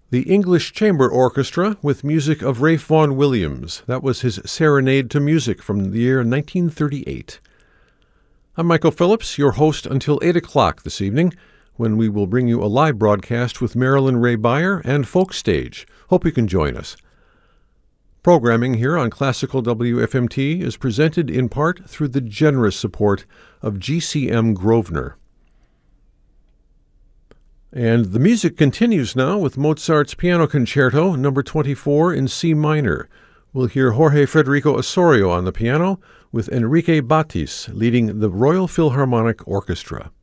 The English Chamber Orchestra with music of Ralph Vaughan Williams. That was his Serenade to Music from the year 1938. I'm Michael Phillips, your host until 8 o'clock this evening, when we will bring you a live broadcast with Marilyn Ray Beyer and Folk Stage. Hope you can join us. Programming here on Classical WFMT is presented in part through the generous support of GCM Grosvenor. And the music continues now with Mozart's Piano Concerto, number 24 in C minor. We'll hear Jorge Federico Osorio on the piano, with Enrique Batis leading the Royal Philharmonic Orchestra.